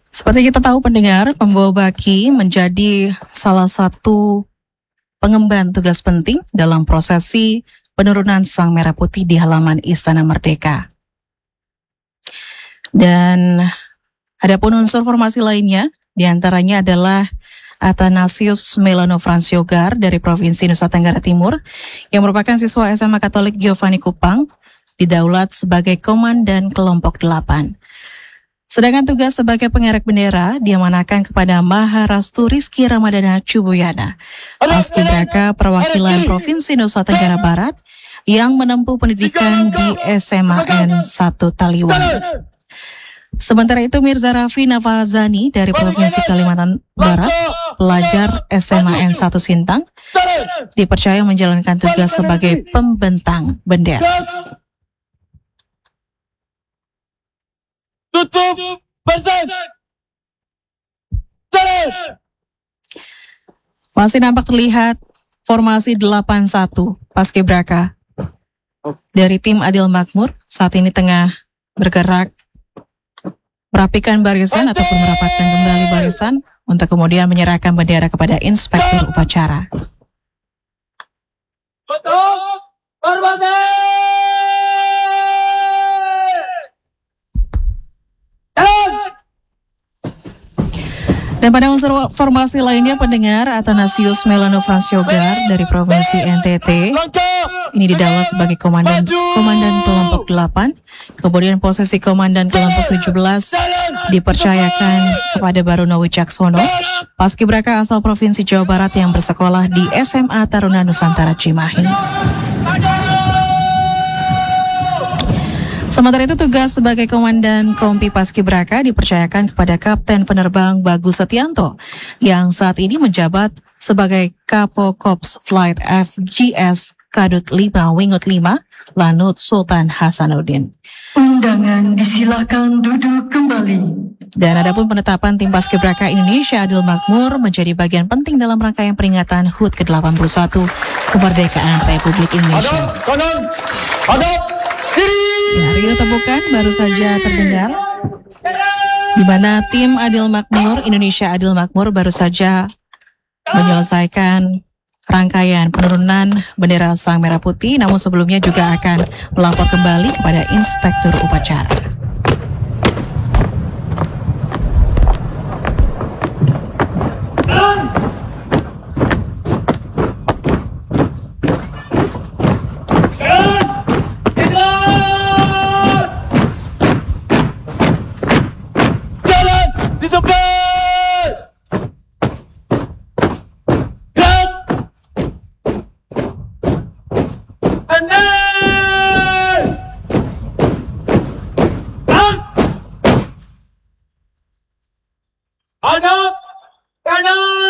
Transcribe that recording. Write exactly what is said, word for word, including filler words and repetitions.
Seperti kita tahu pendengar, pembawa baki menjadi salah satu pengemban tugas penting dalam prosesi penurunan Sang Merah Putih di halaman Istana Merdeka. Dan adapun unsur formasi lainnya, diantaranya adalah Athanasius Melano Fransyogar dari Provinsi Nusa Tenggara Timur yang merupakan siswa S M A Katolik Giovanni Kupang, didaulat sebagai komandan kelompok delapan. Sedangkan tugas sebagai pengerek bendera diamanahkan kepada Maharastu Rizky Ramadana Cubuyana, paskibraka perwakilan Provinsi Nusa Tenggara Barat yang menempuh pendidikan di S M A N satu Taliwan. Sementara itu Mirza Raffi Nafarzani dari Provinsi Kalimantan Barat, pelajar S M A N satu Sintang, dipercaya menjalankan tugas sebagai pembentang bendera. Tutup bersih. Masih nampak terlihat formasi delapan satu paskibraka dari tim Adil Makmur saat ini tengah bergerak merapikan barisan ataupun merapatkan kembali barisan untuk kemudian menyerahkan bendera kepada inspektur upacara. Tutup formasi. Dan pada unsur formasi lainnya pendengar, Athanasius Melano Fransyogar dari Provinsi N T T ini didaulat sebagai komandan komandan kelompok delapan. Kemudian posisi komandan kelompok tujuh belas dipercayakan kepada Baruno Wicaksono, paskibraka asal Provinsi Jawa Barat yang bersekolah di S M A Taruna Nusantara Cimahi. Sementara itu tugas sebagai komandan Kompi Paskibraka dipercayakan kepada Kapten Penerbang Bagus Setianto yang saat ini menjabat sebagai Kapo Korps Flight F G S Kadut lima Wingut lima Lanut Sultan Hasanuddin. Undangan disilahkan duduk kembali. Dan adapun penetapan tim Paskibraka Indonesia Adil Makmur menjadi bagian penting dalam rangkaian peringatan H U T ke delapan puluh satu kemerdekaan Republik Indonesia. Kanan, hadap, kiri. Ya, rio tepukan baru saja terdengar di mana tim Adil Makmur, Indonesia Adil Makmur baru saja menyelesaikan rangkaian penurunan bendera Sang Merah Putih, namun sebelumnya juga akan melapor kembali kepada inspektur upacara. Ada